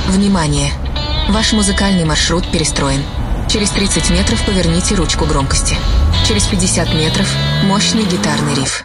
Внимание! Ваш музыкальный маршрут перестроен. Через 30 метров поверните ручку громкости. Через 50 метров мощный гитарный риф.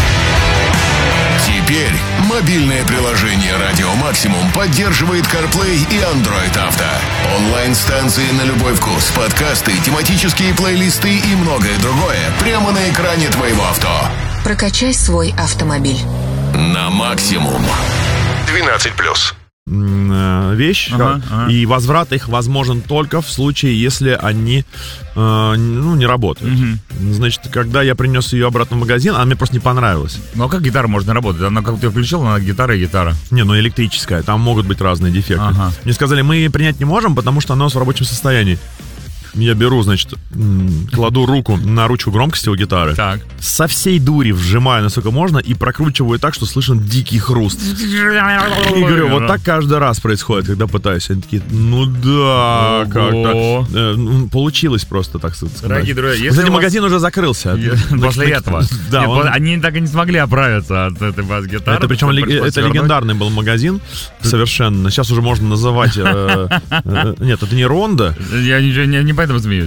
Теперь мобильное приложение «Радио Максимум» поддерживает CarPlay и Android Auto. Онлайн-станции на любой вкус, подкасты, тематические плейлисты и многое другое прямо на экране твоего авто. Прокачай свой автомобиль. На максимум. 12+. Вещь, и возврат их возможен только в случае, если они не работают. Значит, когда я принес ее обратно в магазин, она мне просто не понравилась. Ну а как гитара можно работать? Она как ты включил, она гитара и гитара. Не, ну электрическая, там могут быть разные дефекты. Мне сказали, мы ее принять не можем, потому что она в рабочем состоянии. Я беру, значит, кладу руку на ручку громкости у гитары. Так. Со всей дури вжимаю, насколько можно, и прокручиваю так, что слышен дикий хруст. И говорю, вот так каждый раз происходит, когда пытаюсь. Они такие, ну да, как-то. Получилось просто, так сказать. Дорогие друзья, кстати, магазин уже закрылся. После этого. Да, они так и не смогли оправиться от этой бас-гитары. Это причем это легендарный был магазин совершенно. Сейчас уже можно называть... Нет, это не Ронда. Я не поэтому смеюсь.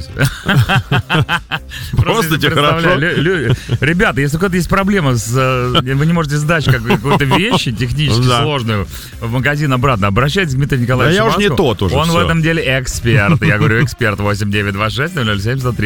Просто тебе хорошо. Ребята, если у кого-то есть проблема вы не можете сдать какую-то вещь технически сложную в магазин обратно, обращайтесь к Дмитрию Николаевичу. Да я уже не тот уже. Он в этом деле эксперт. Я говорю, эксперт 8926 007 103.